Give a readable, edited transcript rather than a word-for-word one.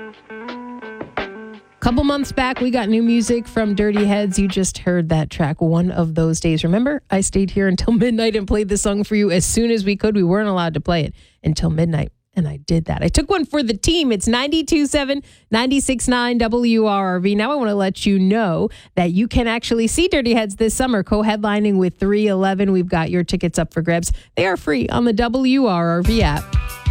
Couple months back, we got new music from Dirty Heads. You just heard that track, One of Those Days. Remember, I stayed here until midnight and played this song for you as soon as we could. We weren't allowed to play it until midnight, and I did that. I took one for the team. It's 92.7, 96.9 WRRV. Now I want to let you know that you can actually see Dirty Heads this summer, co-headlining with 311. We've got your tickets up for grabs. They are free on the WRRV app.